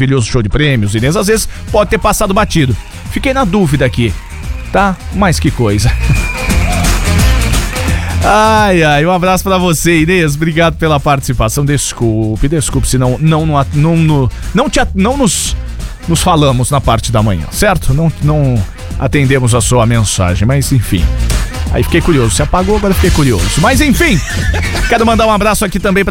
maravilhoso show de prêmios, Inês. Às vezes pode ter passado batido. Fiquei na dúvida aqui, tá? Mas que coisa. Ai, um abraço pra você, Inês. Obrigado pela participação. Desculpe se não nos falamos na parte da manhã, certo? Não atendemos a sua mensagem, mas enfim. Aí fiquei curioso. Se apagou, agora fiquei curioso. Mas enfim, quero mandar um abraço aqui também pra